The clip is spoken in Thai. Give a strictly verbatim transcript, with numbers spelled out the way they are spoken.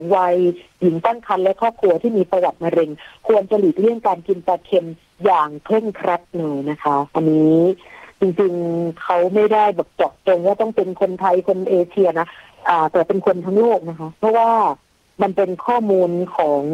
วัยหญิงตั้งครรภ์และครอบครัวที่มีประวัติมะเร็งควรจะหลีกเลี่ยงการกินปลาเค็มอย่างเคร่งครัดเลยนะคะอันนี้จริงๆเขาไม่ได้แบบเจาะจงว่าต้องเป็นคนไทยคนเอเชียนะอ่าแต่เป็นคนทั้งโลกนะคะเพราะว่ามันเป็นข้อมูลของ